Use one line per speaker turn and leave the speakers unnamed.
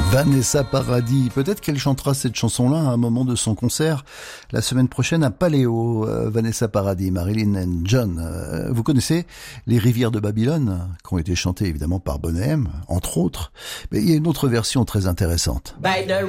Vanessa Paradis, peut-être qu'elle chantera cette chanson-là à un moment de son concert la semaine prochaine à Paléo. Vanessa Paradis, Marilyn and John. Vous connaissez Les Rivières de Babylone, qui ont été chantées évidemment par Boney M, entre autres. Mais il y a une autre version très intéressante.